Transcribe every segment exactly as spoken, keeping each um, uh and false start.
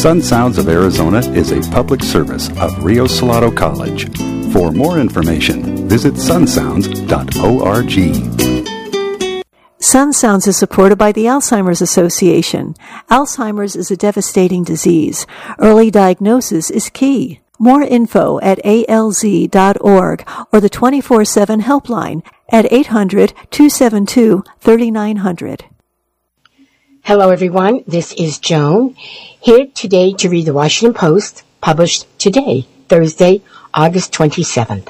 Sun Sounds of Arizona is a public service of Rio Salado College. For more information, visit sun sounds dot org. Sun Sounds is supported by the Alzheimer's Association. Alzheimer's is a devastating disease. Early diagnosis is key. More info at A L Z dot org or the twenty-four seven helpline at eight hundred, two seven two, three nine zero zero. Hello, everyone. This is Joan, here today to read the Washington Post, published today, Thursday, August twenty-seventh.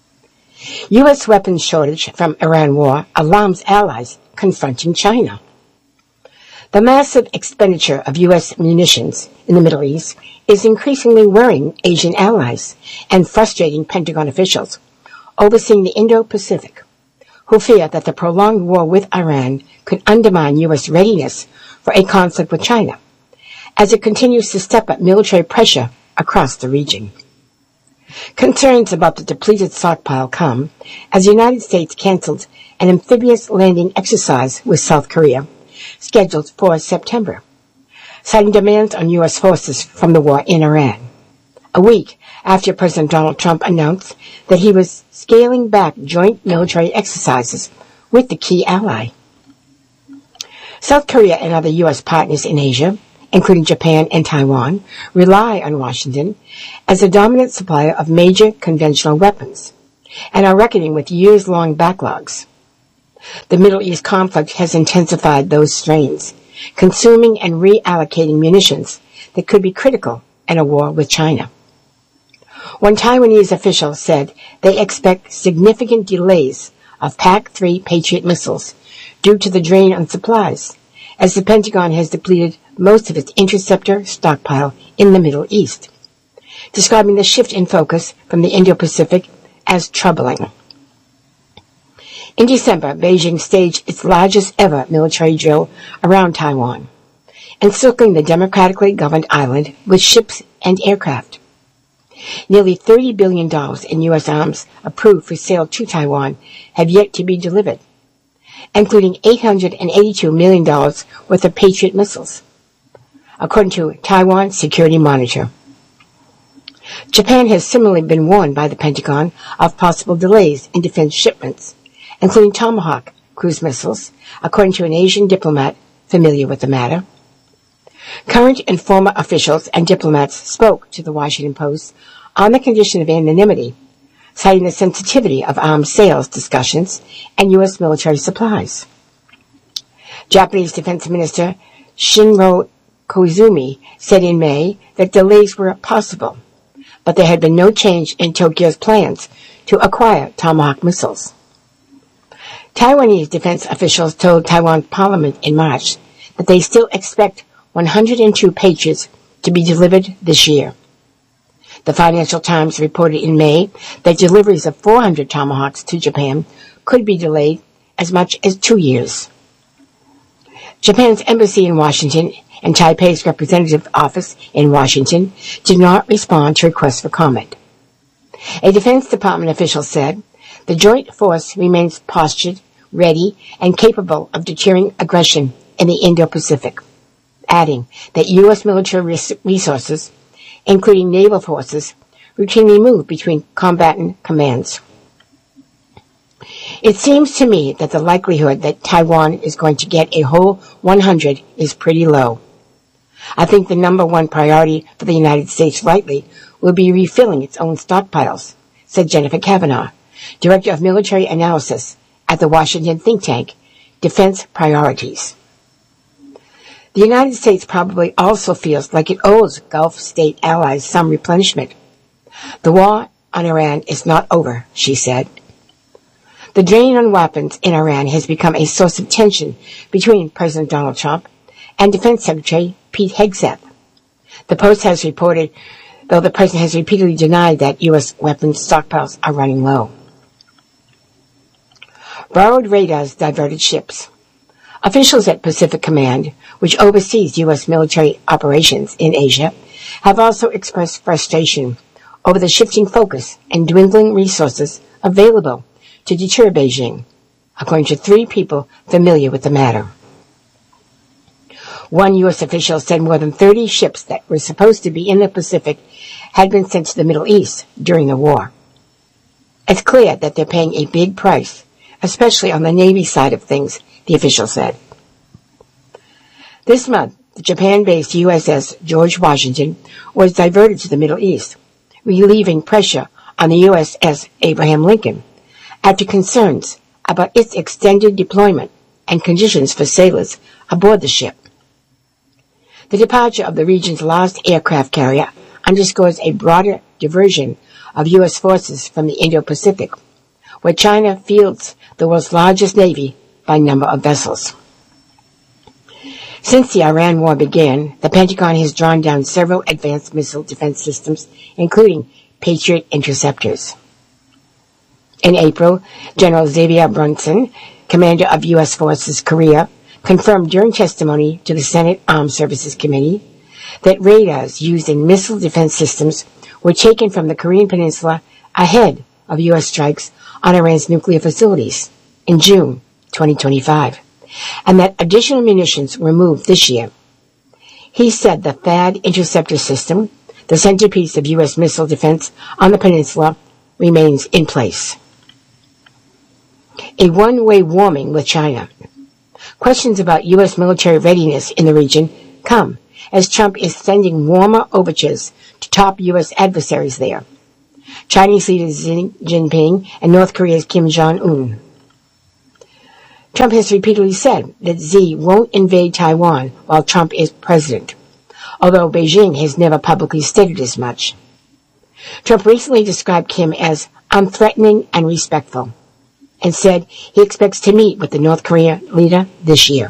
U S weapons shortage from Iran war alarms allies confronting China. The massive expenditure of U S munitions in the Middle East is increasingly worrying Asian allies and frustrating Pentagon officials overseeing the Indo-Pacific, who fear that the prolonged war with Iran could undermine U S readiness for a conflict with China, as it continues to step up military pressure across the region. Concerns about the depleted stockpile come as the United States canceled an amphibious landing exercise with South Korea, scheduled for September, citing demands on U S forces from the war in Iran, a week after President Donald Trump announced that he was scaling back joint military exercises with the key ally. South Korea and other U S partners in Asia, including Japan and Taiwan, rely on Washington as a dominant supplier of major conventional weapons and are reckoning with years-long backlogs. The Middle East conflict has intensified those strains, consuming and reallocating munitions that could be critical in a war with China. One Taiwanese official said they expect significant delays of P A C three Patriot missiles due to the drain on supplies, as the Pentagon has depleted most of its interceptor stockpile in the Middle East, describing the shift in focus from the Indo-Pacific as troubling. In December, Beijing staged its largest ever military drill around Taiwan, encircling the democratically governed island with ships and aircraft. Nearly thirty billion dollars in U S arms approved for sale to Taiwan have yet to be delivered, including eight hundred eighty-two million dollars worth of Patriot missiles, according to Taiwan Security Monitor. Japan has similarly been warned by the Pentagon of possible delays in defense shipments, including Tomahawk cruise missiles, according to an Asian diplomat familiar with the matter. Current and former officials and diplomats spoke to the Washington Post on the condition of anonymity, citing the sensitivity of arms sales discussions and U S military supplies. Japanese Defense Minister Shinro Koizumi said in May that delays were possible, but there had been no change in Tokyo's plans to acquire Tomahawk missiles. Taiwanese defense officials told Taiwan Parliament in March that they still expect one hundred two Patriots to be delivered this year. The Financial Times reported in May that deliveries of four hundred Tomahawks to Japan could be delayed as much as two years. Japan's embassy in Washington and Taipei's representative office in Washington did not respond to requests for comment. A Defense Department official said the joint force remains postured, ready, and capable of deterring aggression in the Indo-Pacific, adding that U S military res- resources, including naval forces, routinely move between combatant commands. It seems to me that the likelihood that Taiwan is going to get a whole one hundred is pretty low. I think the number one priority for the United States rightly will be refilling its own stockpiles, said Jennifer Kavanaugh, Director of Military Analysis at the Washington think tank Defense Priorities. The United States probably also feels like it owes Gulf state allies some replenishment. The war on Iran is not over, she said. The drain on weapons in Iran has become a source of tension between President Donald Trump and Defense Secretary Pete Hegseth. The Post has reported, though the president has repeatedly denied that U S weapons stockpiles are running low. Borrowed radars diverted ships. Officials at Pacific Command, which oversees U S military operations in Asia, have also expressed frustration over the shifting focus and dwindling resources available to deter Beijing, according to three people familiar with the matter. One U S official said more than thirty ships that were supposed to be in the Pacific had been sent to the Middle East during the war. It's clear that they're paying a big price, especially on the Navy side of things, the official said. This month, the Japan-based U S S George Washington was diverted to the Middle East, relieving pressure on the U S S Abraham Lincoln after concerns about its extended deployment and conditions for sailors aboard the ship. The departure of the region's last aircraft carrier underscores a broader diversion of U S forces from the Indo-Pacific, where China fields the world's largest navy by number of vessels. Since the Iran war began, the Pentagon has drawn down several advanced missile defense systems, including Patriot interceptors. In April, General Xavier Brunson, commander of U S Forces Korea, confirmed during testimony to the Senate Armed Services Committee that radars used in missile defense systems were taken from the Korean Peninsula ahead of U S strikes on Iran's nuclear facilities in June twenty twenty-five, and that additional munitions were moved this year. He said the THAAD interceptor system, the centerpiece of U S missile defense on the peninsula, remains in place. A one-way warming with China. Questions about U S military readiness in the region come as Trump is sending warmer overtures to top U S adversaries there, Chinese leader Xi Jinping and North Korea's Kim Jong-un. Trump has repeatedly said that Xi won't invade Taiwan while Trump is president, although Beijing has never publicly stated as much. Trump recently described Kim as unthreatening and respectful, and said he expects to meet with the North Korean leader this year.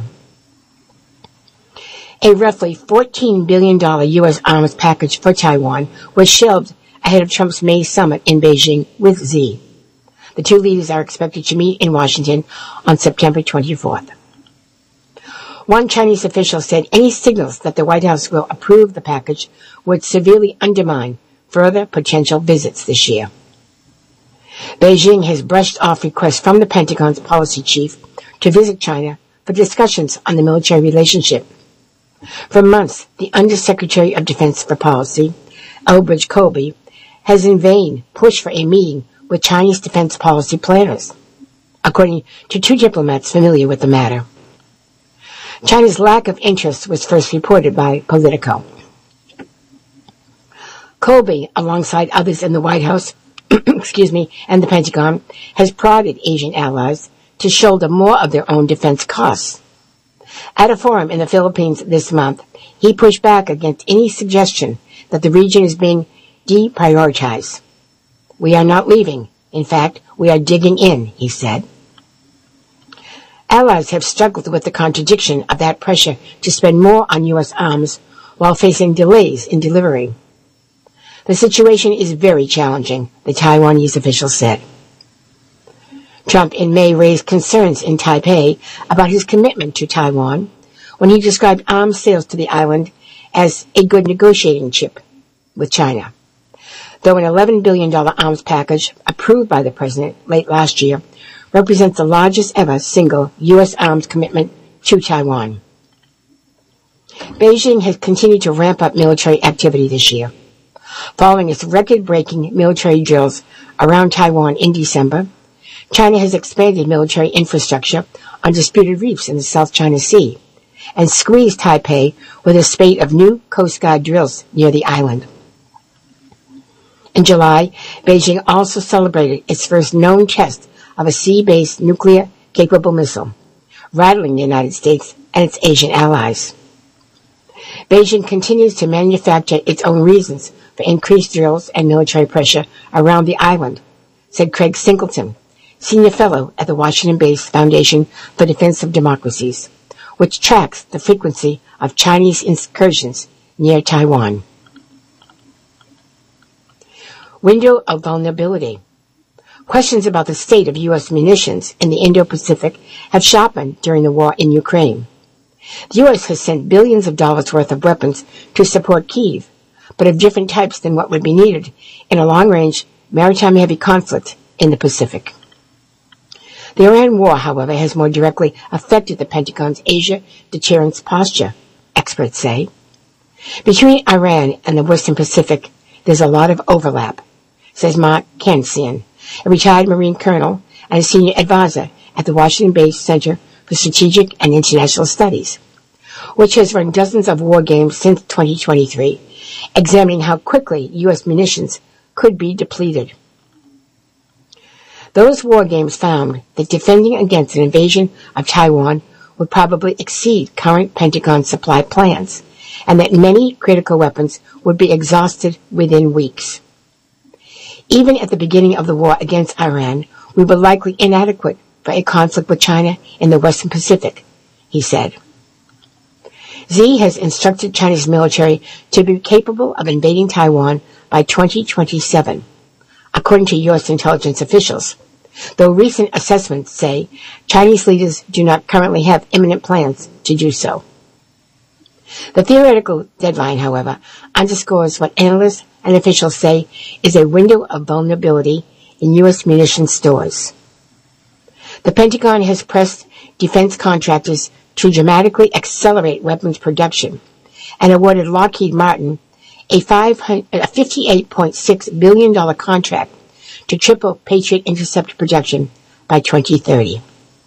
A roughly fourteen billion dollars U S arms package for Taiwan was shelved ahead of Trump's May summit in Beijing with Xi. The two leaders are expected to meet in Washington on September twenty-fourth. One Chinese official said any signals that the White House will approve the package would severely undermine further potential visits this year. Beijing has brushed off requests from the Pentagon's policy chief to visit China for discussions on the military relationship. For months, the Undersecretary of Defense for Policy, Elbridge Colby, has in vain pushed for a meeting with Chinese defense policy planners, according to two diplomats familiar with the matter. China's lack of interest was first reported by Politico. Colby, alongside others in the White House, excuse me, and the Pentagon, has prodded Asian allies to shoulder more of their own defense costs. At a forum in the Philippines this month, he pushed back against any suggestion that the region is being deprioritized. We are not leaving. In fact, we are digging in, he said. Allies have struggled with the contradiction of that pressure to spend more on U S arms while facing delays in delivery. The situation is very challenging, the Taiwanese official said. Trump in May raised concerns in Taipei about his commitment to Taiwan when he described arms sales to the island as a good negotiating chip with China. Though an eleven billion dollars arms package approved by the president late last year represents the largest ever single U S arms commitment to Taiwan. Beijing has continued to ramp up military activity this year. Following its record-breaking military drills around Taiwan in December, China has expanded military infrastructure on disputed reefs in the South China Sea and squeezed Taipei with a spate of new Coast Guard drills near the island. In July, Beijing also celebrated its first known test of a sea-based nuclear-capable missile, rattling the United States and its Asian allies. Beijing continues to manufacture its own reasons for increased drills and military pressure around the island, said Craig Singleton, senior fellow at the Washington-based Foundation for Defense of Democracies, which tracks the frequency of Chinese incursions near Taiwan. Window of vulnerability. Questions about the state of U S munitions in the Indo-Pacific have sharpened during the war in Ukraine. The U S has sent billions of dollars worth of weapons to support Kyiv, but of different types than what would be needed in a long-range maritime heavy conflict in the Pacific. The Iran war, however, has more directly affected the Pentagon's Asia deterrence posture experts say. Between Iran and the Western Pacific, there's a lot of overlap, says Mark Kansian, a retired Marine colonel and a senior advisor at the Washington-based Center for Strategic and International Studies, which has run dozens of war games since twenty twenty-three, examining how quickly U S munitions could be depleted. Those war games found that defending against an invasion of Taiwan would probably exceed current Pentagon supply plans, and that many critical weapons would be exhausted within weeks. Even at the beginning of the war against Iran, we were likely inadequate for a conflict with China in the Western Pacific, he said. Xi has instructed China's military to be capable of invading Taiwan by twenty twenty-seven, according to U S intelligence officials, though recent assessments say Chinese leaders do not currently have imminent plans to do so. The theoretical deadline, however, underscores what analysts and officials say is a window of vulnerability in U S munitions stores. The Pentagon has pressed defense contractors to dramatically accelerate weapons production and awarded Lockheed Martin a fifty-eight point six billion dollars contract to triple Patriot interceptor production by twenty thirty.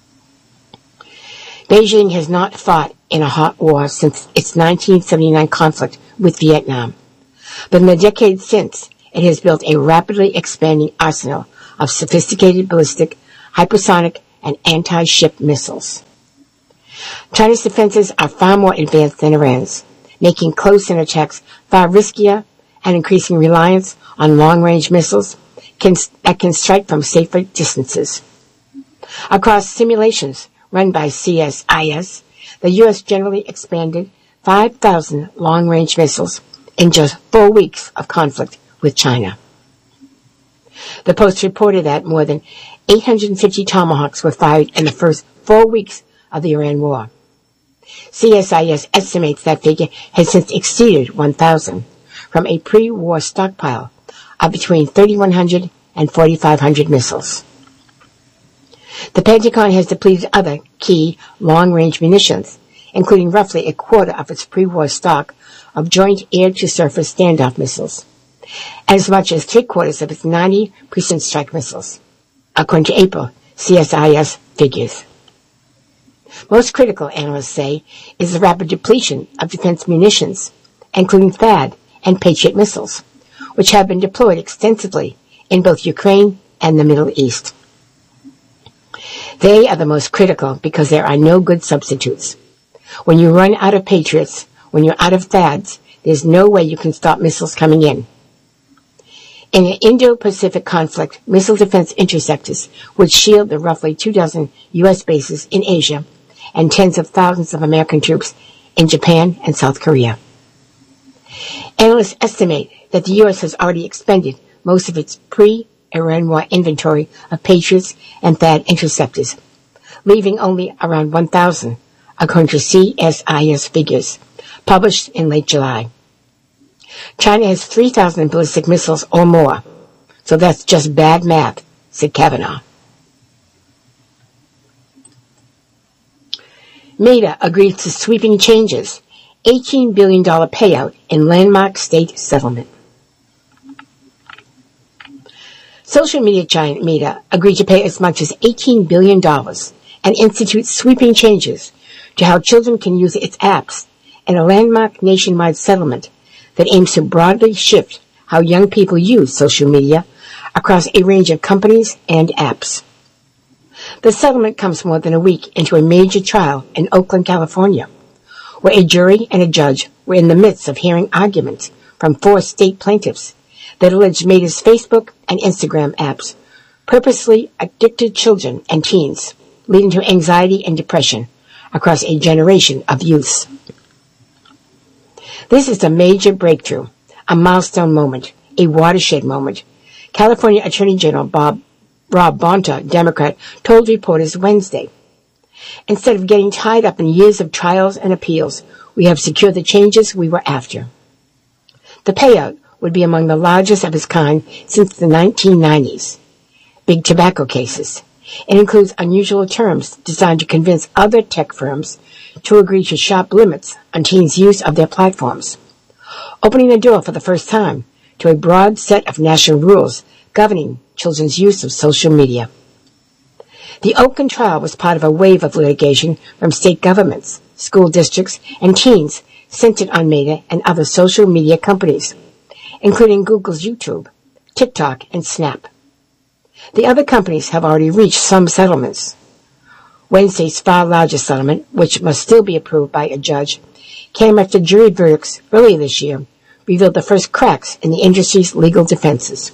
Beijing has not fought in a hot war since its nineteen seventy-nine conflict with Vietnam, but in the decades since, it has built a rapidly expanding arsenal of sophisticated ballistic, hypersonic, and anti-ship missiles. China's defenses are far more advanced than Iran's, making close-in attacks far riskier and increasing reliance on long-range missiles can, that can strike from safer distances. Across simulations run by C S I S, the U S generally expanded five thousand long-range missiles in just four weeks of conflict with China. The Post reported that more than eight hundred fifty Tomahawks were fired in the first four weeks of the Iran war. C S I S estimates that figure has since exceeded one thousand from a pre-war stockpile of between thirty-one hundred and forty-five hundred missiles. The Pentagon has depleted other key long-range munitions, including roughly a quarter of its pre-war stock of joint air-to-surface standoff missiles, and as much as three-quarters of its ninety Precision Strike missiles, according to April C S I S figures. Most critical, analysts say, is the rapid depletion of defense munitions, including THAAD and Patriot missiles, which have been deployed extensively in both Ukraine and the Middle East. They are the most critical because there are no good substitutes. When you run out of Patriots, when you're out of THAADs, there's no way you can stop missiles coming in. In an Indo-Pacific conflict, missile defense interceptors would shield the roughly two dozen U S bases in Asia and tens of thousands of American troops in Japan and South Korea. Analysts estimate that the U S has already expended most of its pre-Iran war inventory of Patriots and THAAD interceptors, leaving only around one thousand, according to C S I S figures, published in late July. China has three thousand ballistic missiles or more, so that's just bad math, said Kavanaugh. Meta agrees to sweeping changes, eighteen billion dollars payout in landmark state settlement. Social media giant Meta agreed to pay as much as eighteen billion dollars and institute sweeping changes to how children can use its apps in a landmark nationwide settlement that aims to broadly shift how young people use social media across a range of companies and apps. The settlement comes more than a week into a major trial in Oakland, California, where a jury and a judge were in the midst of hearing arguments from four state plaintiffs that alleged Meta's Facebook and Instagram apps purposely addicted children and teens, leading to anxiety and depression across a generation of youths. This is a major breakthrough, a milestone moment, a watershed moment, California Attorney General Bob Rob Bonta, Democrat, told reporters Wednesday. Instead of getting tied up in years of trials and appeals, we have secured the changes we were after. The payout would be among the largest of its kind since the nineteen nineties. Big tobacco cases. It includes unusual terms designed to convince other tech firms to agree to sharp limits on teens' use of their platforms, opening the door for the first time to a broad set of national rules governing children's use of social media. The Oakland trial was part of a wave of litigation from state governments, school districts, and teens centered on Meta and other social media companies, including Google's YouTube, TikTok, and Snap. The other companies have already reached some settlements. Wednesday's far larger settlement, which must still be approved by a judge, came after jury verdicts earlier this year revealed the first cracks in the industry's legal defenses.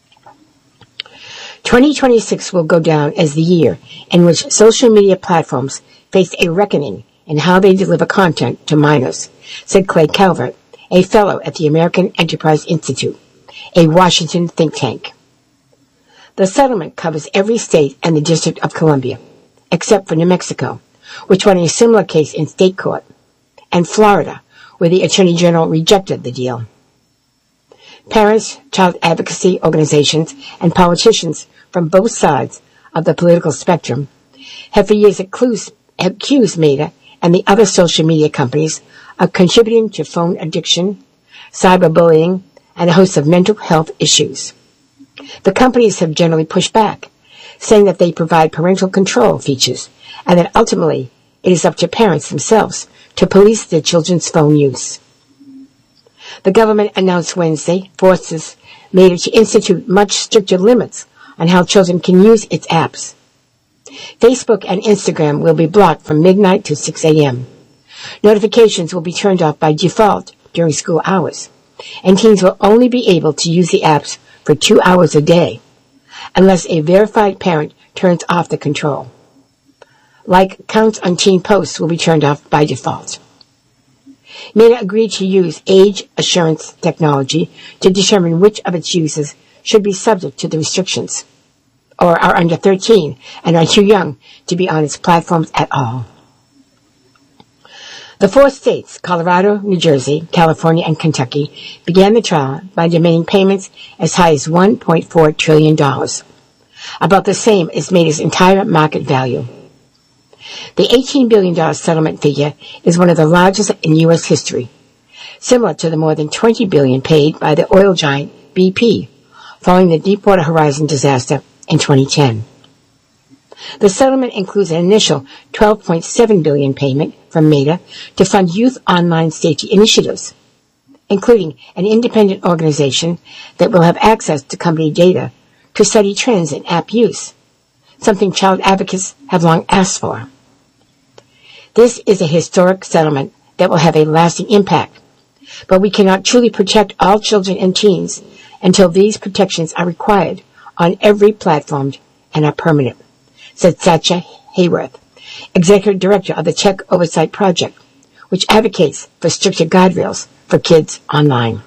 twenty twenty-six will go down as the year in which social media platforms face a reckoning in how they deliver content to minors, said Clay Calvert, a fellow at the American Enterprise Institute, a Washington think tank. The settlement covers every state and the District of Columbia, except for New Mexico, which won a similar case in state court, and Florida, where the Attorney General rejected the deal. Parents, child advocacy organizations, and politicians from both sides of the political spectrum have for years accused, accused Meta and the other social media companies of contributing to phone addiction, cyberbullying, and a host of mental health issues. The companies have generally pushed back, saying that they provide parental control features and that ultimately it is up to parents themselves to police their children's phone use. The government announced Wednesday forces Meta to institute much stricter limits on how children can use its apps. Facebook and Instagram will be blocked from midnight to six a.m. Notifications will be turned off by default during school hours, and teens will only be able to use the apps for two hours a day, unless a verified parent turns off the control. Like counts on teen posts will be turned off by default. Meta agreed to use age assurance technology to determine which of its users should be subject to the restrictions, or are under thirteen and are too young to be on its platforms at all. The four states, Colorado, New Jersey, California, and Kentucky, began the trial by demanding payments as high as one point four trillion dollars, about the same as Meta's entire market value. The eighteen billion dollars settlement figure is one of the largest in U S history, similar to the more than twenty billion dollars paid by the oil giant B P following the Deepwater Horizon disaster in twenty ten. The settlement includes an initial twelve point seven billion dollars payment from Meta to fund youth online safety initiatives, including an independent organization that will have access to company data to study trends in app use, something child advocates have long asked for. This is a historic settlement that will have a lasting impact, but we cannot truly protect all children and teens until these protections are required on every platform and are permanent, said Satya Hayworth, Executive Director of the Tech Oversight Project, which advocates for stricter guardrails for kids online.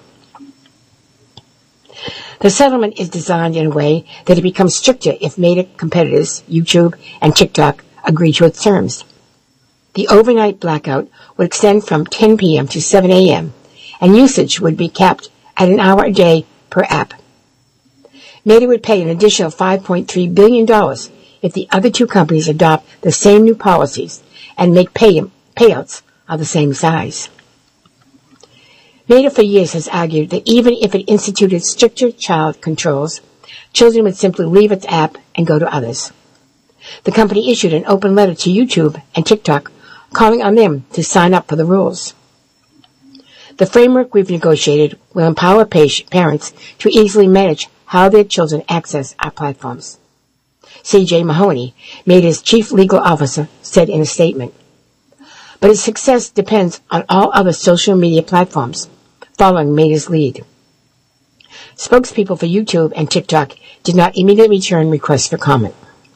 The settlement is designed in a way that it becomes stricter if Meta competitors, YouTube and TikTok, agree to its terms. The overnight blackout would extend from ten p.m. to seven a.m., and usage would be capped at an hour a day per app. Meta would pay an additional five point three billion dollars if the other two companies adopt the same new policies and make pay- payouts of the same size. Meta for years has argued that even if it instituted stricter child controls, children would simply leave its app and go to others. The company issued an open letter to YouTube and TikTok calling on them to sign up for the rules. The framework we've negotiated will empower parents to easily manage how their children access our platforms, C J Mahoney, Meta's chief legal officer, said in a statement. But its success depends on all other social media platforms following Meta's lead. Spokespeople for YouTube and TikTok did not immediately return requests for comment.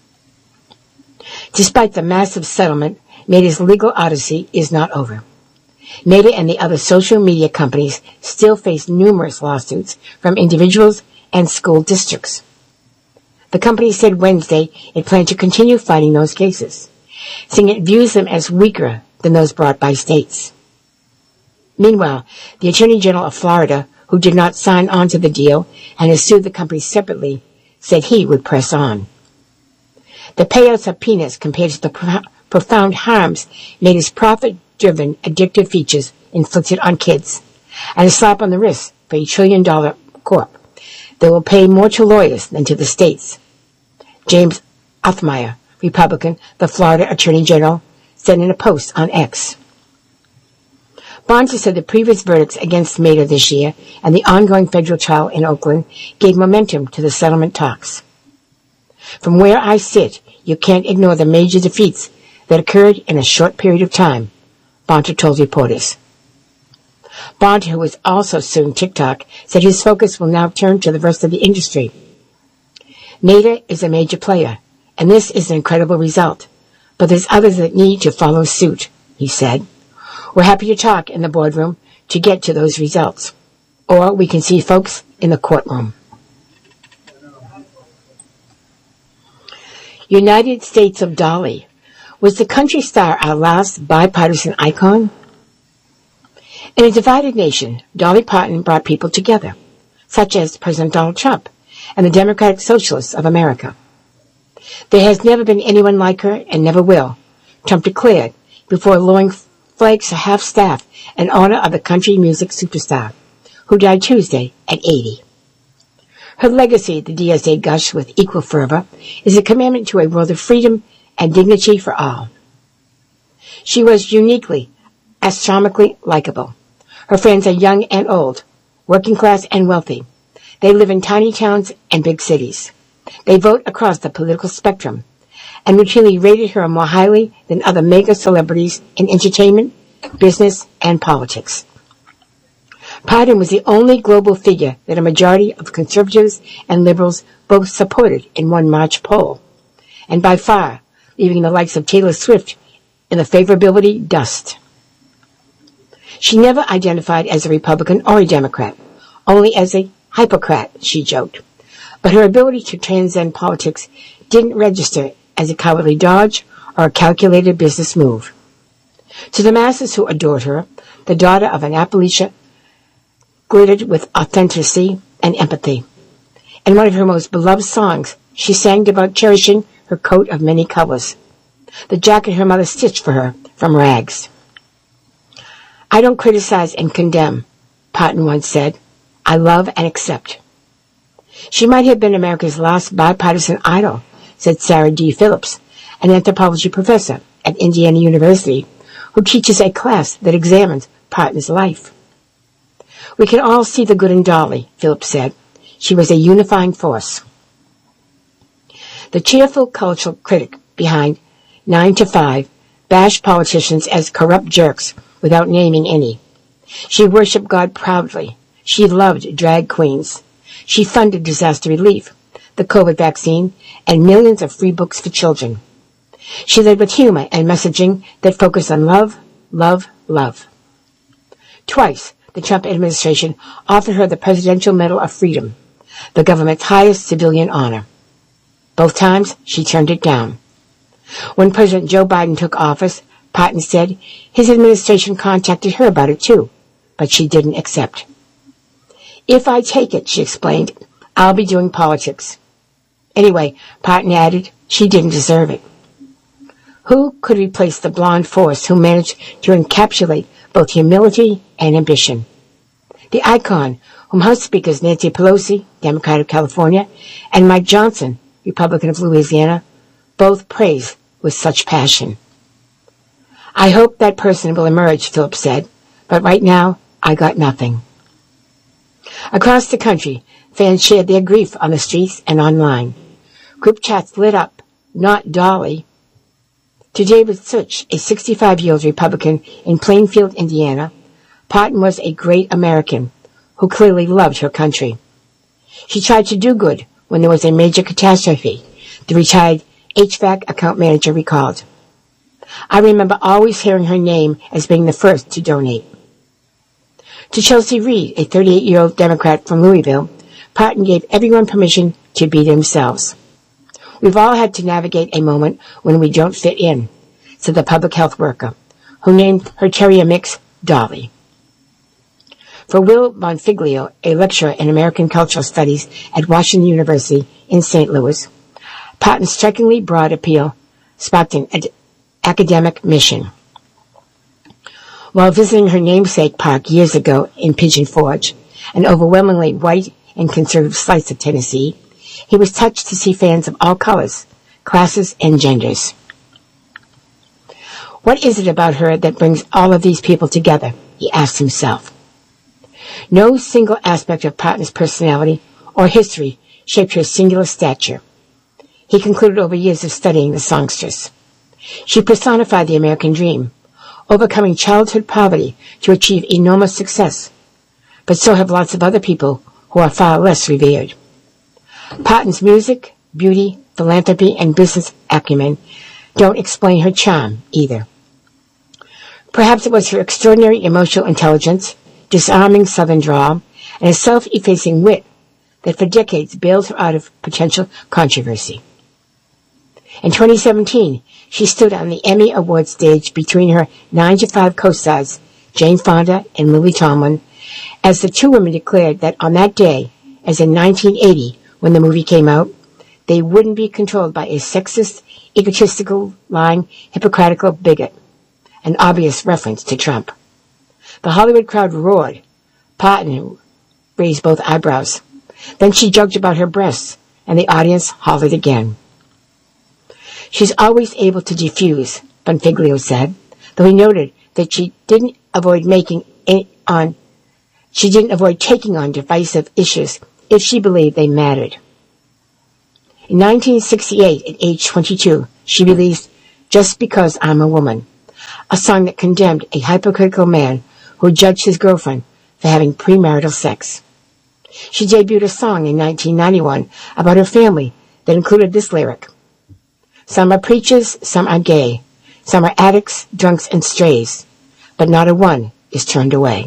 Despite the massive settlement, Meta's legal odyssey is not over. Meta and the other social media companies still face numerous lawsuits from individuals and school districts. The company said Wednesday it planned to continue fighting those cases, saying it views them as weaker than those brought by states. Meanwhile, the Attorney General of Florida, who did not sign on to the deal and has sued the company separately, said he would press on. The payouts are peanuts compared to the pro- profound harms Meta's profit-driven, addictive features inflicted on kids, and a slap on the wrist for a trillion-dollar corp that will pay more to lawyers than to the states. James Othmeyer, Republican, the Florida Attorney General, said in a post on X. Bonta said the previous verdicts against Meta this year and the ongoing federal trial in Oakland gave momentum to the settlement talks. From where I sit, you can't ignore the major defeats that occurred in a short period of time, Bonta told reporters. Bonta, who was also suing TikTok, said his focus will now turn to the rest of the industry. Meta is a major player, and this is an incredible result, but there's others that need to follow suit, he said. We're happy to talk in the boardroom to get to those results, or we can see folks in the courtroom. United States of Dolly. Was the country star our last bipartisan icon? In a divided nation, Dolly Parton brought people together, such as President Donald Trump and the Democratic Socialists of America. There has never been anyone like her and never will, Trump declared before lowering flags to half-staff in honor of the country music superstar, who died Tuesday at eighty. Her legacy, the D S A gushed with equal fervor, is a commitment to a world of freedom and dignity for all. She was uniquely, astronomically likable. Her fans are young and old, working class and wealthy. They live in tiny towns and big cities. They vote across the political spectrum, and routinely rated her more highly than other mega celebrities in entertainment, business, and politics. Parton was the only global figure that a majority of conservatives and liberals both supported in one March poll, and by far leaving the likes of Taylor Swift in the favorability dust. She never identified as a Republican or a Democrat, only as a hypocrat, she joked. But her ability to transcend politics didn't register as a cowardly dodge or a calculated business move. To the masses who adored her, the daughter of an Appalachia glittered with authenticity and empathy. In one of her most beloved songs, she sang about cherishing her coat of many colors, the jacket her mother stitched for her from rags. I don't criticize and condemn, Parton once said. I love and accept. She might have been America's last bipartisan idol, said Sarah D. Phillips, an anthropology professor at Indiana University, who teaches a class that examines Parton's life. We can all see the good in Dolly, Phillips said. She was a unifying force. The cheerful cultural critic behind Nine to Five bashed politicians as corrupt jerks without naming any. She worshipped God proudly. She loved drag queens. She funded disaster relief, the COVID vaccine, and millions of free books for children. She led with humor and messaging that focused on love, love, love. Twice, the Trump administration offered her the Presidential Medal of Freedom, the government's highest civilian honor. Both times, she turned it down. When President Joe Biden took office, Parton said his administration contacted her about it too, but she didn't accept. If I take it, she explained, I'll be doing politics. Anyway, Parton added, she didn't deserve it. Who could replace the blonde force who managed to encapsulate both humility and ambition? The icon, whom House Speakers Nancy Pelosi, Democrat of California, and Mike Johnson, Republican of Louisiana, both praised with such passion. I hope that person will emerge, Phillips said, but right now, I got nothing. Across the country, fans shared their grief on the streets and online. Group chats lit up, not Dolly. To David Such, a sixty-five-year-old Republican in Plainfield, Indiana, Parton was a great American who clearly loved her country. She tried to do good when there was a major catastrophe, the retired H V A C account manager recalled. I remember always hearing her name as being the first to donate. To Chelsea Reed, a thirty-eight-year-old Democrat from Louisville, Parton gave everyone permission to be themselves. We've all had to navigate a moment when we don't fit in, said the public health worker, who named her terrier mix Dolly. For Will Bonfiglio, a lecturer in American Cultural Studies at Washington University in Saint Louis, Parton's strikingly broad appeal sparked an ad- academic mission. While visiting her namesake park years ago in Pigeon Forge, an overwhelmingly white and conservative slice of Tennessee, he was touched to see fans of all colors, classes, and genders. What is it about her that brings all of these people together? He asked himself. No single aspect of Parton's personality or history shaped her singular stature. He concluded over years of studying the songstress. She personified the American dream, overcoming childhood poverty to achieve enormous success. But so have lots of other people who are far less revered. Parton's music, beauty, philanthropy, and business acumen don't explain her charm either. Perhaps it was her extraordinary emotional intelligence, disarming Southern drawl, and a self-effacing wit that for decades bailed her out of potential controversy. In twenty seventeen, she stood on the Emmy Award stage between her nine to five co-stars, Jane Fonda and Lily Tomlin, as the two women declared that on that day, as in nineteen eighty, when the movie came out, they wouldn't be controlled by a sexist, egotistical, lying, hypocritical bigot, an obvious reference to Trump. The Hollywood crowd roared. Parton raised both eyebrows. Then she joked about her breasts, and the audience hollered again. She's always able to diffuse, Bonfiglio said, though he noted that she didn't avoid making any on she didn't avoid taking on divisive issues if she believed they mattered. In nineteen sixty-eight, at age twenty-two, she released Just Because I'm a Woman, a song that condemned a hypocritical man who judged his girlfriend for having premarital sex. She debuted a song in nineteen ninety-one about her family that included this lyric: Some are preachers, some are gay, some are addicts, drunks, and strays, but not a one is turned away.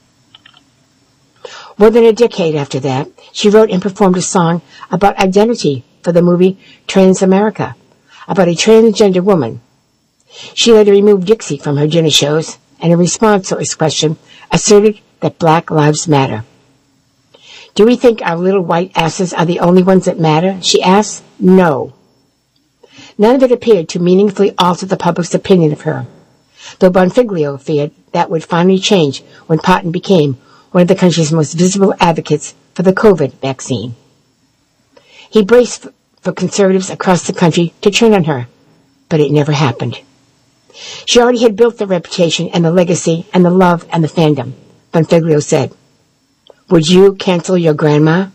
More than a decade after that, she wrote and performed a song about identity for the movie Transamerica, about a transgender woman. She later removed Dixie from her dinner shows, and in response to his question, asserted that Black Lives Matter. Do we think our little white asses are the only ones that matter? She asked. No. None of it appeared to meaningfully alter the public's opinion of her, though Bonfiglio feared that would finally change when Parton became one of the country's most visible advocates for the COVID vaccine. He braced for conservatives across the country to turn on her, but it never happened. She already had built the reputation and the legacy and the love and the fandom, Bonfiglio said. Would you cancel your grandma?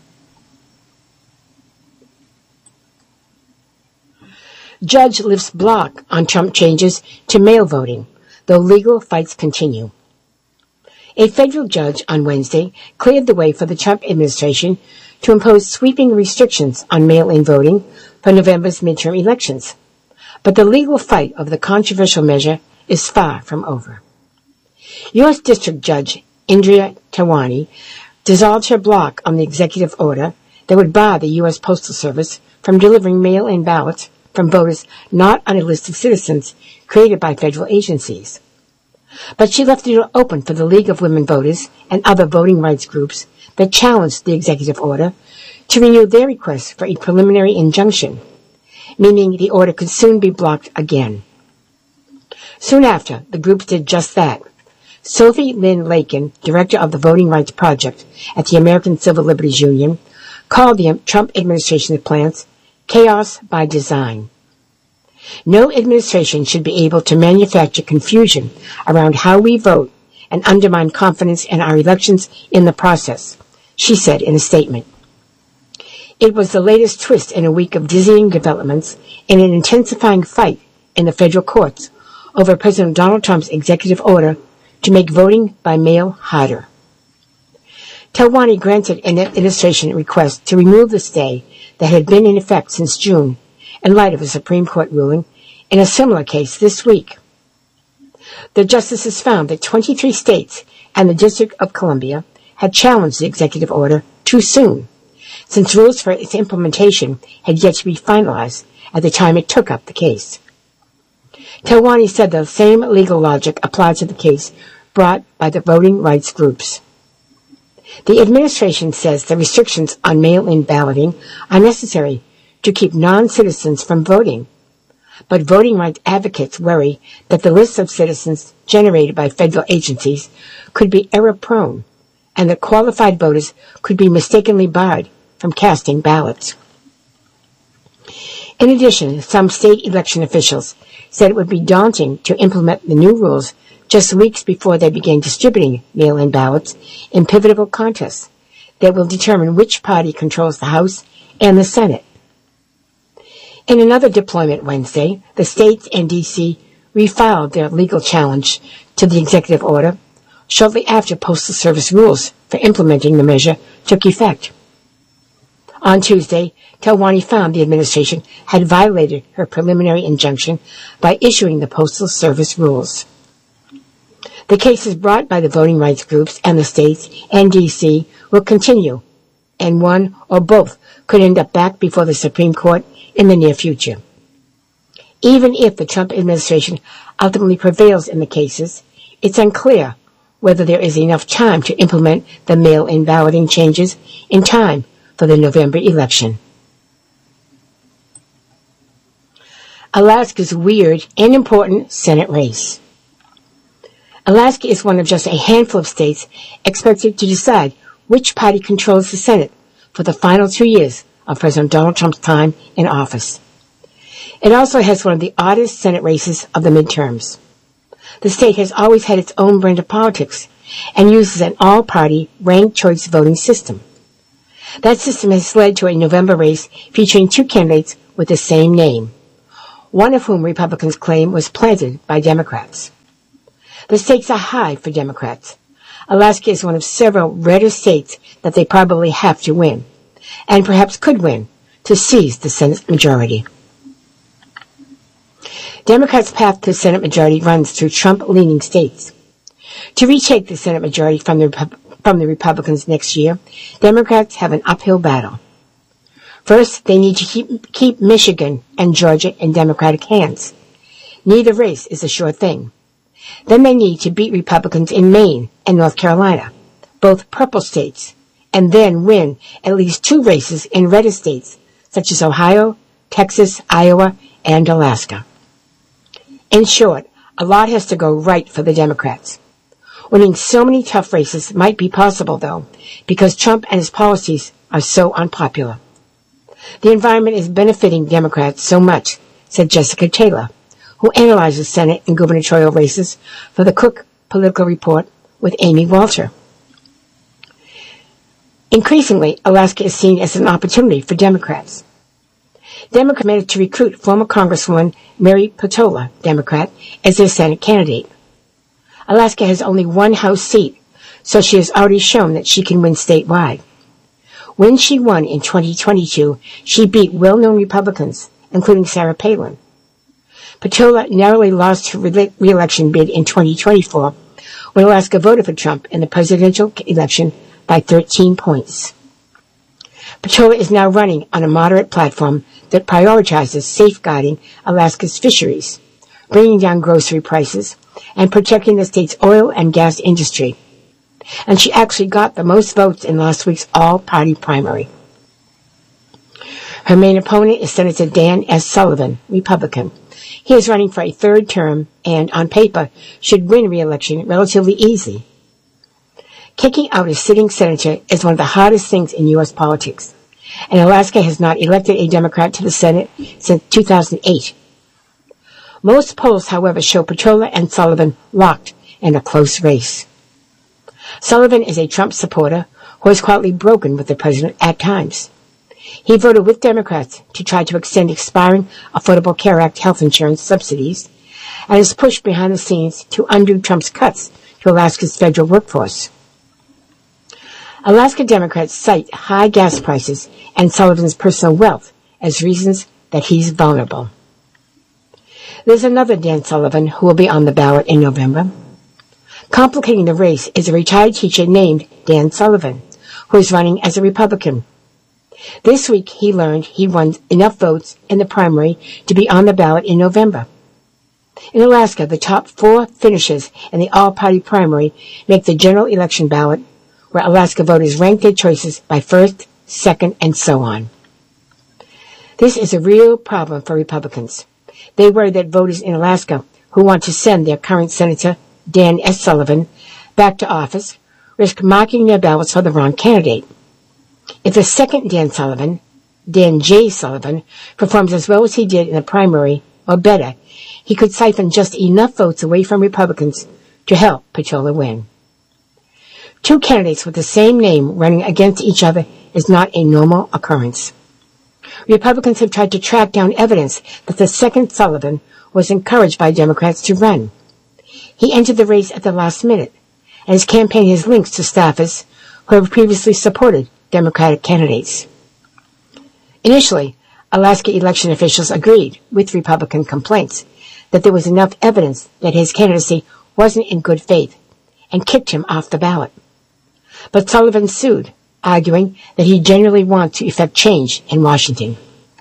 Judge lifts block on Trump changes to mail voting, though legal fights continue. A federal judge on Wednesday cleared the way for the Trump administration to impose sweeping restrictions on mail-in voting for November's midterm elections. But the legal fight over the controversial measure is far from over. U S District Judge Indira Tawani dissolved her block on the executive order that would bar the U S Postal Service from delivering mail-in ballots from voters not on a list of citizens created by federal agencies. But she left the door open for the League of Women Voters and other voting rights groups that challenged the executive order to renew their request for a preliminary injunction, meaning the order could soon be blocked again. Soon after, the groups did just that. Sophie Lynn Lakin, director of the Voting Rights Project at the American Civil Liberties Union, called the Trump administration's plans chaos by design. No administration should be able to manufacture confusion around how we vote and undermine confidence in our elections in the process, she said in a statement. It was the latest twist in a week of dizzying developments in an intensifying fight in the federal courts over President Donald Trump's executive order to make voting by mail harder. Talwani granted an administration request to remove the stay that had been in effect since June in light of a Supreme Court ruling in a similar case this week. The justices found that twenty-three states and the District of Columbia had challenged the executive order too soon, since rules for its implementation had yet to be finalized at the time it took up the case. Talwani said the same legal logic applied to the case brought by the voting rights groups. The administration says the restrictions on mail-in balloting are necessary to keep non-citizens from voting, But voting rights advocates worry that the lists of citizens generated by federal agencies could be error-prone and that qualified voters could be mistakenly barred from casting ballots. In addition, some state election officials said it would be daunting to implement the new rules just weeks before they began distributing mail-in ballots in pivotal contests that will determine which party controls the House and the Senate. In another deployment Wednesday, the states and D C refiled their legal challenge to the executive order shortly after Postal Service rules for implementing the measure took effect. On Tuesday, Talwani found the administration had violated her preliminary injunction by issuing the Postal Service rules. The cases brought by the voting rights groups and the states and D C will continue, and one or both could end up back before the Supreme Court in the near future. Even if the Trump administration ultimately prevails in the cases, it's unclear whether there is enough time to implement the mail-in balloting changes in time for the November election. Alaska's weird and important Senate race. Alaska is one of just a handful of states expected to decide which party controls the Senate for the final two years of President Donald Trump's time in office. It also has one of the oddest Senate races of the midterms. The state has always had its own brand of politics and uses an all-party ranked choice voting system. That system has led to a November race featuring two candidates with the same name, one of whom Republicans claim was planted by Democrats. The stakes are high for Democrats. Alaska is one of several redder states that they probably have to win, and perhaps could win, to seize the Senate majority. Democrats' path to Senate majority runs through Trump-leaning states. To retake the Senate majority from the, from the Republicans next year, Democrats have an uphill battle. First, they need to keep, keep Michigan and Georgia in Democratic hands. Neither race is a sure thing. Then they need to beat Republicans in Maine and North Carolina, both purple states, and then win at least two races in redder states, such as Ohio, Texas, Iowa, and Alaska. In short, a lot has to go right for the Democrats. Winning so many tough races might be possible, though, because Trump and his policies are so unpopular. The environment is benefiting Democrats so much, said Jessica Taylor, who analyzes Senate and gubernatorial races for the Cook Political Report with Amy Walter. Increasingly, Alaska is seen as an opportunity for Democrats. Democrats committed to recruit former Congresswoman Mary Peltola, Democrat, as their Senate candidate. Alaska has only one House seat, so she has already shown that she can win statewide. When she won in twenty twenty-two, she beat well-known Republicans, including Sarah Palin. Peltola narrowly lost her re- re-election bid in twenty twenty-four when Alaska voted for Trump in the presidential election by thirteen points. Peltola is now running on a moderate platform that prioritizes safeguarding Alaska's fisheries, bringing down grocery prices, and protecting the state's oil and gas industry. And she actually got the most votes in last week's all-party primary. Her main opponent is Senator Dan S. Sullivan, Republican. He is running for a third term and, on paper, should win re-election relatively easy. Kicking out a sitting senator is one of the hardest things in U S politics, and Alaska has not elected a Democrat to the Senate since two thousand eight. Most polls, however, show Peltola and Sullivan locked in a close race. Sullivan is a Trump supporter who has quietly broken with the president at times. He voted with Democrats to try to extend expiring Affordable Care Act health insurance subsidies and has pushed behind the scenes to undo Trump's cuts to Alaska's federal workforce. Alaska Democrats cite high gas prices and Sullivan's personal wealth as reasons that he's vulnerable. There's another Dan Sullivan who will be on the ballot in November. Complicating the race is a retired teacher named Dan Sullivan, who is running as a Republican. This week he learned he won enough votes in the primary to be on the ballot in November. In Alaska, the top four finishers in the all-party primary make the general election ballot, where Alaska voters rank their choices by first, second, and so on. This is a real problem for Republicans. They worry that voters in Alaska who want to send their current Senator Dan S. Sullivan back to office risk marking their ballots for the wrong candidate. If the second Dan Sullivan, Dan J. Sullivan, performs as well as he did in the primary, or better, he could siphon just enough votes away from Republicans to help Petrola win. Two candidates with the same name running against each other is not a normal occurrence. Republicans have tried to track down evidence that the second Sullivan was encouraged by Democrats to run. He entered the race at the last minute, and his campaign has links to staffers who have previously supported Democratic candidates. Initially, Alaska election officials agreed with Republican complaints that there was enough evidence that his candidacy wasn't in good faith and kicked him off the ballot. But Sullivan sued, arguing that he genuinely wants to effect change in Washington.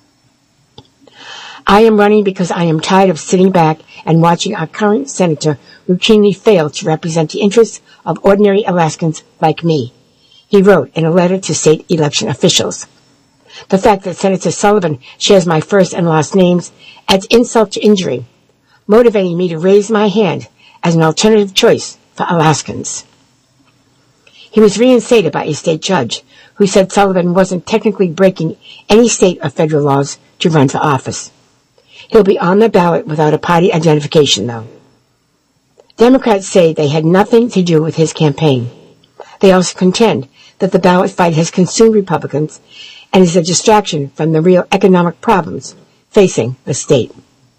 I am running because I am tired of sitting back and watching our current senator routinely fail to represent the interests of ordinary Alaskans like me, he wrote in a letter to state election officials. The fact that Senator Sullivan shares my first and last names adds insult to injury, motivating me to raise my hand as an alternative choice for Alaskans. He was reinstated by a state judge who said Sullivan wasn't technically breaking any state or federal laws to run for office. He'll be on the ballot without a party identification, though. Democrats say they had nothing to do with his campaign. They also contend that the ballot fight has consumed Republicans and is a distraction from the real economic problems facing the state.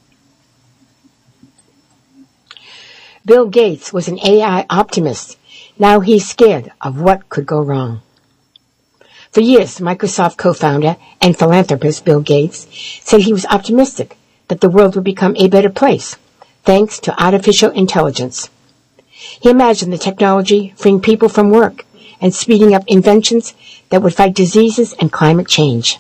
Bill Gates was an A I optimist. Now he's scared of what could go wrong. For years, Microsoft co-founder and philanthropist Bill Gates said he was optimistic that the world would become a better place, thanks to artificial intelligence. He imagined the technology freeing people from work and speeding up inventions that would fight diseases and climate change.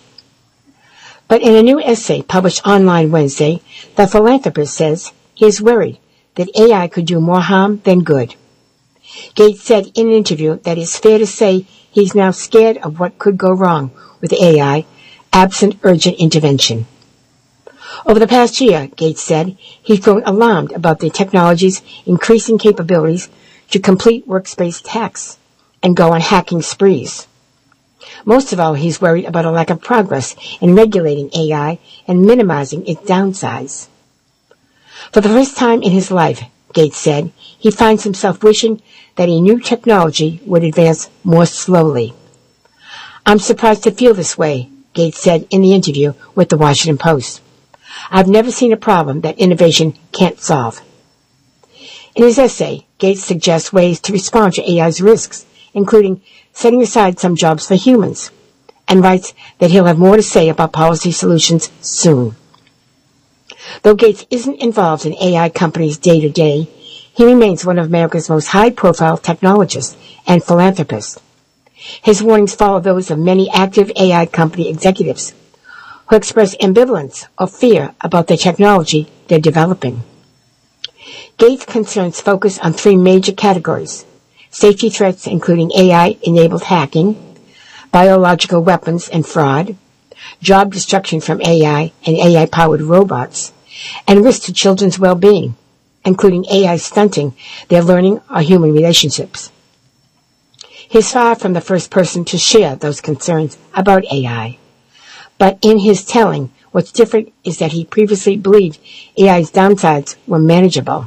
But in a new essay published online Wednesday, the philanthropist says he is worried that A I could do more harm than good. Gates said in an interview that it's fair to say he's now scared of what could go wrong with A I, absent urgent intervention. Over the past year, Gates said, he's grown alarmed about the technology's increasing capabilities to complete workspace tasks and go on hacking sprees. Most of all, he's worried about a lack of progress in regulating A I and minimizing its downsides. For the first time in his life, Gates said, he finds himself wishing that a new technology would advance more slowly. I'm surprised to feel this way, Gates said in the interview with the Washington Post. I've never seen a problem that innovation can't solve. In his essay, Gates suggests ways to respond to A I's risks, including setting aside some jobs for humans, and writes that he'll have more to say about policy solutions soon. Though Gates isn't involved in A I companies day to day, he remains one of America's most high-profile technologists and philanthropists. His warnings follow those of many active A I company executives who express ambivalence or fear about the technology they're developing. Gates' concerns focus on three major categories: safety threats including A I-enabled hacking, biological weapons and fraud, job destruction from A I and A I-powered robots, and risk to children's well-being, including A I stunting their learning or human relationships. He's far from the first person to share those concerns about A I. But in his telling, what's different is that he previously believed A I's downsides were manageable.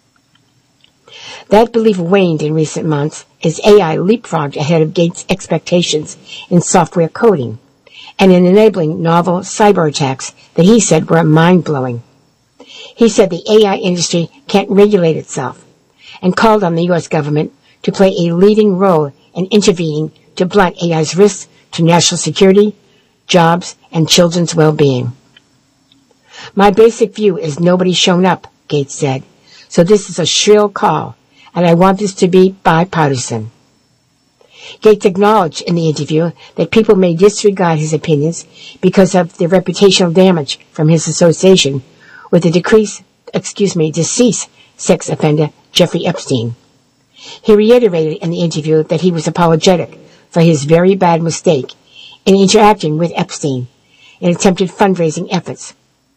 That belief waned in recent months as A I leapfrogged ahead of Gates' expectations in software coding and in enabling novel cyber attacks that he said were mind-blowing. He said the A I industry can't regulate itself and called on the U S government to play a leading role in intervening to blunt A I's risks to national security, jobs, and children's well-being. My basic view is nobody's shown up, Gates said, so this is a shrill call, and I want this to be bipartisan. Gates acknowledged in the interview that people may disregard his opinions because of the reputational damage from his association with the decreased, excuse me, deceased sex offender Jeffrey Epstein. He reiterated in the interview that he was apologetic for his very bad mistake in interacting with Epstein in attempted fundraising efforts.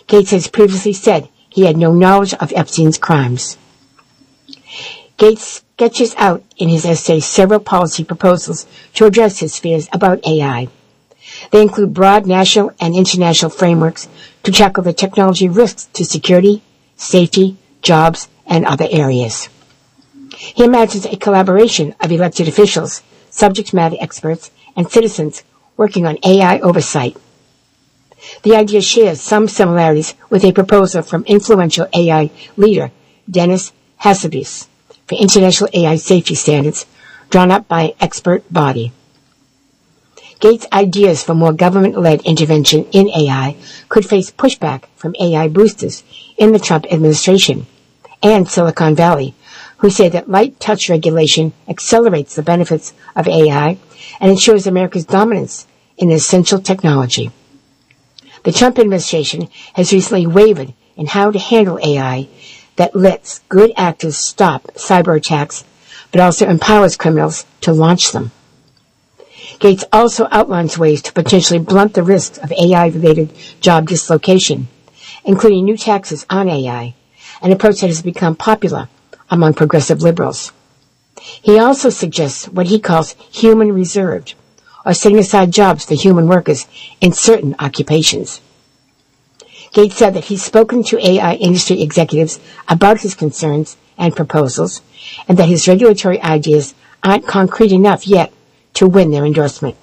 Gates has previously said he had no knowledge of Epstein's crimes. Gates sketches out in his essay several policy proposals to address his fears about A I. They include broad national and international frameworks to tackle the technology risks to security, safety, jobs, and other areas. He imagines a collaboration of elected officials, subject matter experts, and citizens working on A I oversight. The idea shares some similarities with a proposal from influential A I leader Dennis Hassabis for international A I safety standards drawn up by an expert body. Gates' ideas for more government-led intervention in A I could face pushback from A I boosters in the Trump administration and Silicon Valley, who say that light touch regulation accelerates the benefits of A I and ensures America's dominance in essential technology. The Trump administration has recently wavered in how to handle A I that lets good actors stop cyber attacks, but also empowers criminals to launch them. Gates also outlines ways to potentially blunt the risks of A I-related job dislocation, including new taxes on A I, an approach that has become popular among progressive liberals. He also suggests what he calls human reserved, or setting aside jobs for human workers in certain occupations. Gates said that he's spoken to A I industry executives about his concerns and proposals, and that his regulatory ideas aren't concrete enough yet to win their endorsement.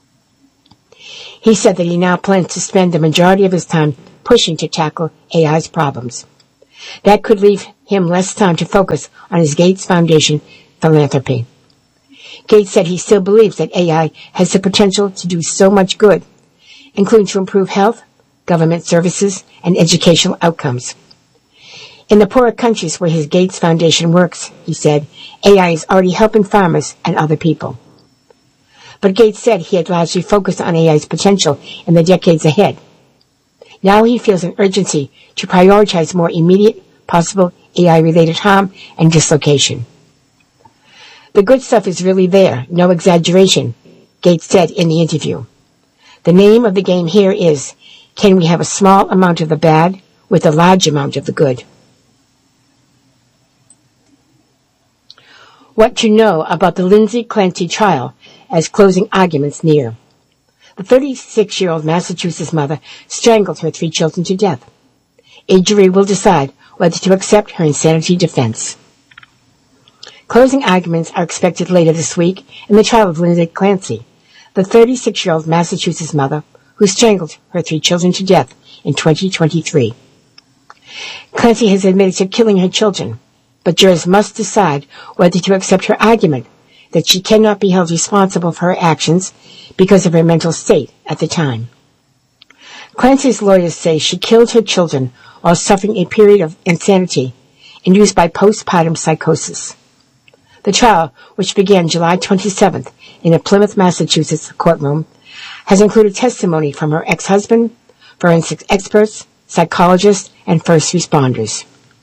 He said that he now plans to spend the majority of his time pushing to tackle A I's problems. That could leave him less time to focus on his Gates Foundation philanthropy. Gates said he still believes that A I has the potential to do so much good, including to improve health, government services, and educational outcomes. In the poorer countries where his Gates Foundation works, he said, A I is already helping farmers and other people. But Gates said he had largely focused on A I's potential in the decades ahead. Now he feels an urgency to prioritize more immediate possible A I-related harm and dislocation. The good stuff is really there, no exaggeration, Gates said in the interview. The name of the game here is, can we have a small amount of the bad with a large amount of the good? What to know about the Lindsay Clancy trial as closing arguments near. The thirty-six-year-old Massachusetts mother strangled her three children to death. A jury will decide whether to accept her insanity defense. Closing arguments are expected later this week in the trial of Lindsay Clancy, the thirty-six-year-old Massachusetts mother who strangled her three children to death in twenty twenty-three. Clancy has admitted to killing her children, but jurors must decide whether to accept her argument that she cannot be held responsible for her actions because of her mental state at the time. Clancy's lawyers say she killed her children while suffering a period of insanity induced by postpartum psychosis. The trial, which began July twenty-seventh in a Plymouth, Massachusetts courtroom, has included testimony from her ex-husband, forensic experts, psychologists, and first responders.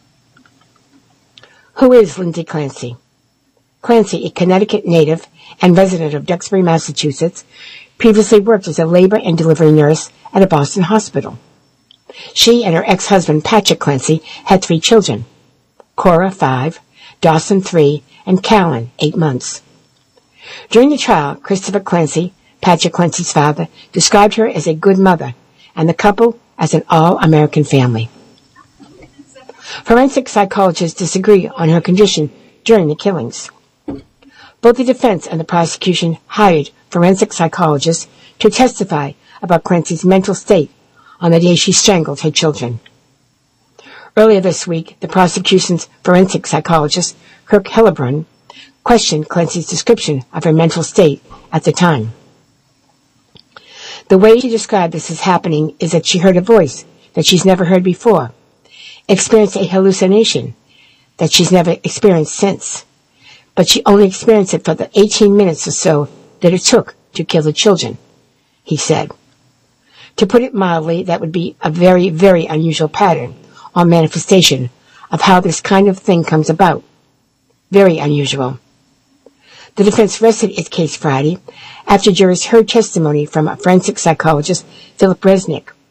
Who is Lindsay Clancy? Clancy, a Connecticut native and resident of Duxbury, Massachusetts, previously worked as a labor and delivery nurse at a Boston hospital. She and her ex-husband, Patrick Clancy, had three children, Cora, five, Dawson, three, and Callan, eight months. During the trial, Christopher Clancy, Patrick Clancy's father, described her as a good mother and the couple as an all-American family. Forensic psychologists disagree on her condition during the killings. Both the defense and the prosecution hired forensic psychologists to testify about Clancy's mental state on the day she strangled her children. Earlier this week, the prosecution's forensic psychologist, Kirk Hellebrun, questioned Clancy's description of her mental state at the time. The way she described this as happening is that she heard a voice that she's never heard before, experienced a hallucination that she's never experienced since, but she only experienced it for the eighteen minutes or so that it took to kill the children, he said. To put it mildly, that would be a very, very unusual pattern or manifestation of how this kind of thing comes about. Very unusual. The defense rested its case Friday after jurors heard testimony from a forensic psychologist, Philip Resnick,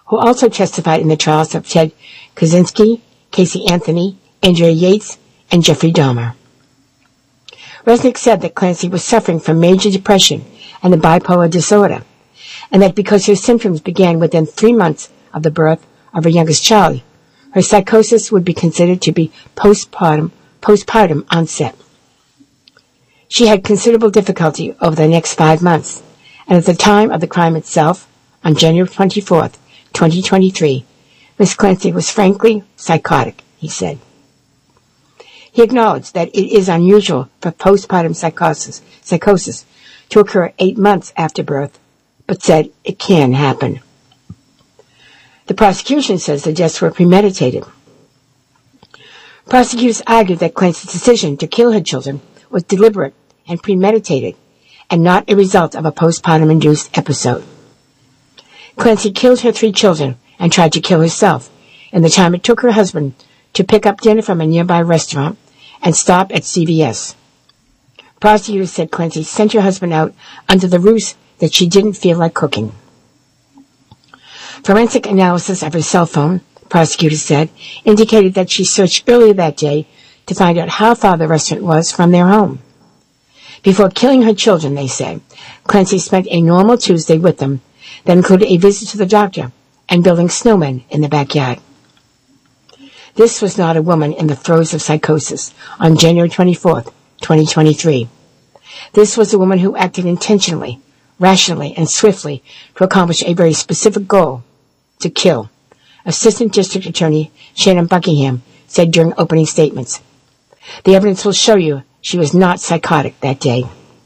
who also testified in the trials of Ted Kaczynski, Casey Anthony, Andrea Yates, and Jeffrey Dahmer. Resnick said that Clancy was suffering from major depression and a bipolar disorder, and that because her symptoms began within three months of the birth of her youngest child, her psychosis would be considered to be postpartum, postpartum onset. She had considerable difficulty over the next five months, and at the time of the crime itself, on January twenty-fourth, twenty twenty-three, Miss Clancy was frankly psychotic, he said. He acknowledged that it is unusual for postpartum psychosis, psychosis to occur eight months after birth, but said it can happen. The prosecution says the deaths were premeditated. Prosecutors argued that Clancy's decision to kill her children was deliberate and premeditated, and not a result of a postpartum-induced episode. Clancy killed her three children and tried to kill herself in the time it took her husband to pick up dinner from a nearby restaurant and stop at C V S. Prosecutors said Clancy sent her husband out under the ruse that she didn't feel like cooking. Forensic analysis of her cell phone, prosecutors said, indicated that she searched earlier that day to find out how far the restaurant was from their home. Before killing her children, they said, Clancy spent a normal Tuesday with them that included a visit to the doctor and building snowmen in the backyard. This was not a woman in the throes of psychosis on January twenty-fourth, twenty twenty-three. This was a woman who acted intentionally, rationally, and swiftly to accomplish a very specific goal, to kill, Assistant District Attorney Shannon Buckingham said during opening statements. The evidence will show you she was not psychotic that day.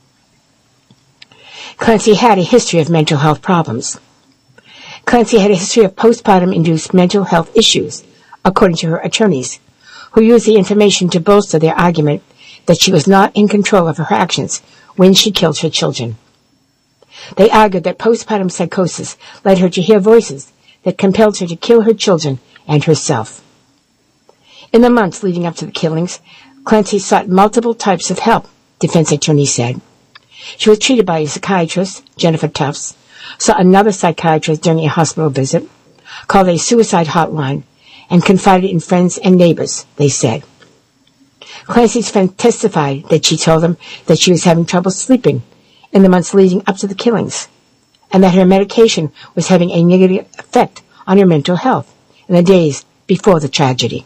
Clancy had a history of mental health problems. Clancy had a history of postpartum-induced mental health issues, according to her attorneys, who used the information to bolster their argument that she was not in control of her actions when she killed her children. They argued that postpartum psychosis led her to hear voices that compelled her to kill her children and herself. In the months leading up to the killings, Clancy sought multiple types of help, defense attorneys said. She was treated by a psychiatrist, Jennifer Tufts, saw another psychiatrist during a hospital visit, called a suicide hotline, and confided in friends and neighbors, they said. Clancy's friend testified that she told them that she was having trouble sleeping in the months leading up to the killings, and that her medication was having a negative effect on her mental health in the days before the tragedy.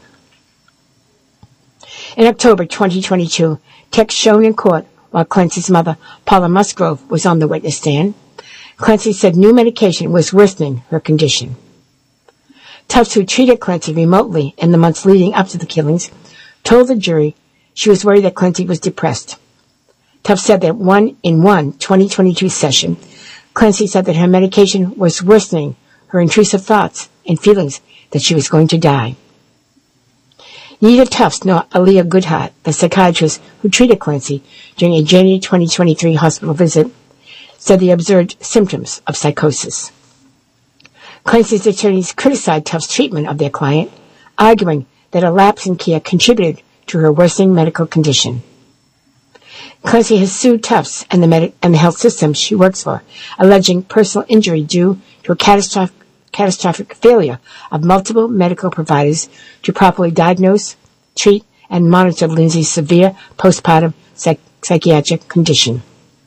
In October twenty twenty-two, text shown in court while Clancy's mother, Paula Musgrove, was on the witness stand, Clancy said new medication was worsening her condition. Tufts, who treated Clancy remotely in the months leading up to the killings, told the jury she was worried that Clancy was depressed. Tufts said that one in one twenty twenty-two session, Clancy said that her medication was worsening her intrusive thoughts and feelings that she was going to die. Neither Tufts nor Aaliyah Goodhart, the psychiatrist who treated Clancy during a January twenty twenty-three hospital visit, said they observed symptoms of psychosis. Clancy's attorneys criticized Tufts' treatment of their client, arguing that a lapse in care contributed to her worsening medical condition. Clancy has sued Tufts and the, med- and the health system she works for, alleging personal injury due to a catastrophic, catastrophic failure of multiple medical providers to properly diagnose, treat, and monitor Lindsay's severe postpartum psych- psychiatric condition.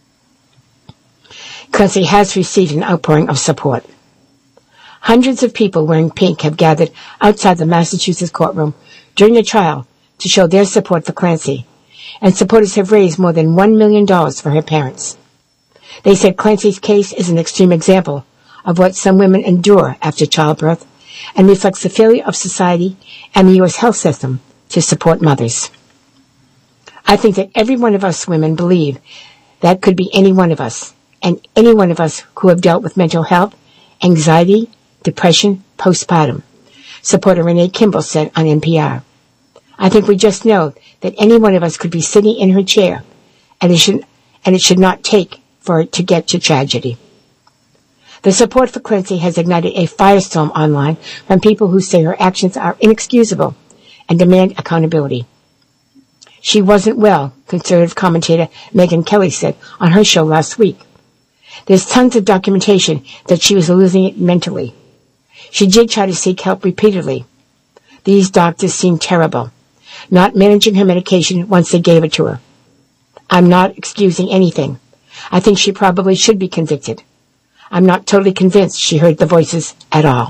Clancy has received an outpouring of support. Hundreds of people wearing pink have gathered outside the Massachusetts courtroom during the trial to show their support for Clancy, and supporters have raised more than one million dollars for her parents. They said Clancy's case is an extreme example of what some women endure after childbirth and reflects the failure of society and the U S health system to support mothers. I think that every one of us women believe that could be any one of us, and any one of us who have dealt with mental health, anxiety, depression, postpartum, supporter Renee Kimball said on N P R. I think we just know that any one of us could be sitting in her chair, and it should, and it should not take for it to get to tragedy. The support for Clancy has ignited a firestorm online from people who say her actions are inexcusable and demand accountability. She wasn't well, conservative commentator Megyn Kelly said on her show last week. There's tons of documentation that she was losing it mentally. She did try to seek help repeatedly. These doctors seemed terrible, not managing her medication once they gave it to her. I'm not excusing anything. I think she probably should be convicted. I'm not totally convinced she heard the voices at all.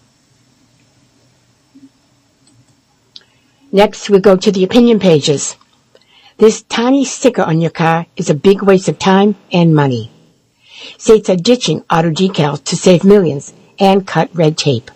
Next, we go to the opinion pages. This tiny sticker on your car is a big waste of time and money. States are ditching auto decals to save millions and cut red tape.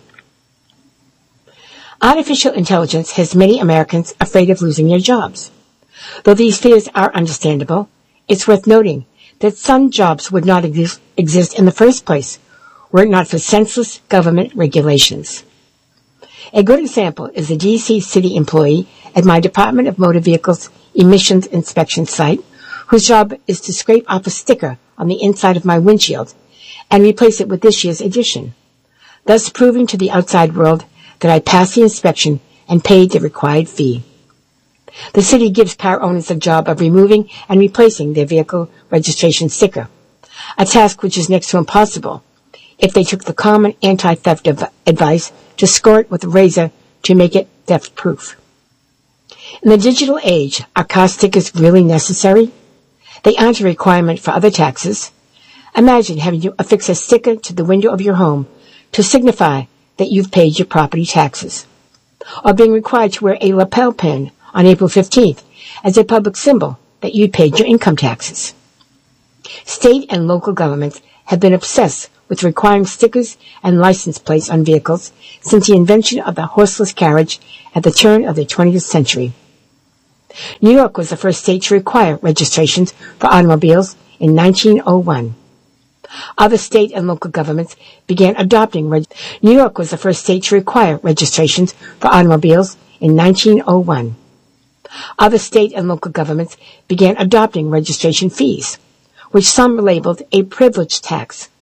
Artificial intelligence has many Americans afraid of losing their jobs. Though these fears are understandable, it's worth noting that some jobs would not exist, exist in the first place were it not for senseless government regulations. A good example is a D C city employee at my Department of Motor Vehicles Emissions Inspection site, whose job is to scrape off a sticker on the inside of my windshield and replace it with this year's edition, thus proving to the outside world that I passed the inspection and paid the required fee. The city gives car owners the job of removing and replacing their vehicle registration sticker, a task which is next to impossible if they took the common anti-theft advice to score it with a razor to make it theft-proof. In the digital age, are car stickers really necessary? They aren't a requirement for other taxes. Imagine having to affix a sticker to the window of your home to signify that you've paid your property taxes, or being required to wear a lapel pin on April fifteenth as a public symbol that you'd paid your income taxes. State and local governments have been obsessed with requiring stickers and license plates on vehicles since the invention of the horseless carriage at the turn of the twentieth century. New York was the first state to require registrations for automobiles in nineteen oh one. Other state and local governments began adopting reg- New York was the first state to require registrations for automobiles in nineteen oh one. Other state and local governments began adopting registration fees, which some labeled a privilege tax,